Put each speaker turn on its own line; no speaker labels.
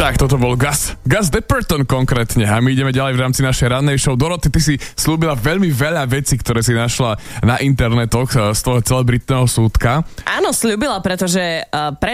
Tak, toto bol Gus Dapperton konkrétne a my ideme ďalej v rámci našej rannej show. Doroty, ty si slúbila veľmi veľa vecí, ktoré si našla na internetoch z toho celebritného súdka.
Áno, slúbila, pretože